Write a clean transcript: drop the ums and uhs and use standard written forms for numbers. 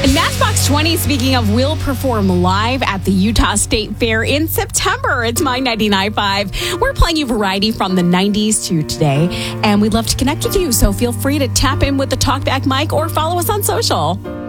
And Matchbox 20, speaking of, will perform live at the Utah State Fair in September. It's My 99.5. We're playing you variety from the 90s to today, and we'd love to connect with you. So feel free to tap in with the Talkback mic or follow us on social.